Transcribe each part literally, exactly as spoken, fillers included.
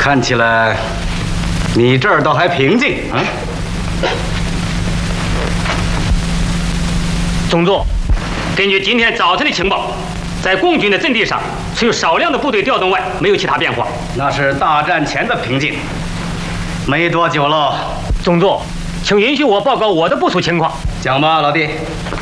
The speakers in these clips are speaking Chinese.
看起来你这儿倒还平静啊。 总座，根据今天早晨的情报，在共军的阵地上，除有少量的部队调动外，没有其他变化。 那是大战前的平静，没多久喽。 总座，请允许我报告我的部署情况。 讲吧，老弟。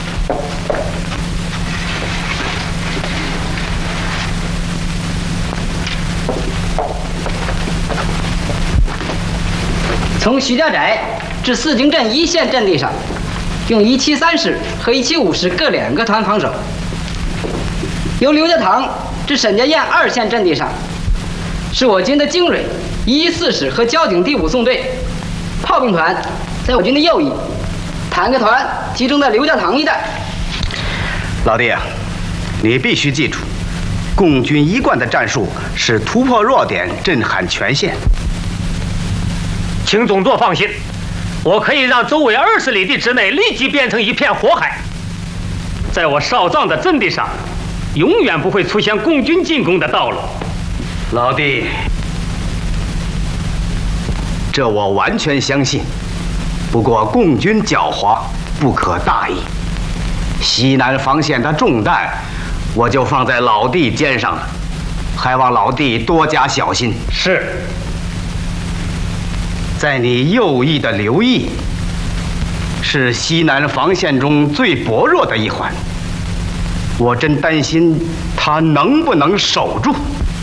从徐家寨至四经镇一线阵地上，用一七三师和一七五师各两个团防守；由刘家塘至沈家堰二线阵地上，是我军的精锐一一四师和交警第五纵队，炮兵团在我军的右翼，坦克团集中在刘家塘一带。 老弟啊，你必须记住，共军一贯的战术是突破弱点，震撼全线。 请总座放心，我可以让周围二十里地之内立即变成一片火海。在我少壮的阵地上，永远不会出现共军进攻的道路。 老弟，这我完全相信。不过共军狡猾，不可大意。西南防线的重担，我就放在老弟肩上了，还望老弟多加小心。 是。 在你右翼的刘毅，是西南防线中最薄弱的一环，我真担心他能不能守住。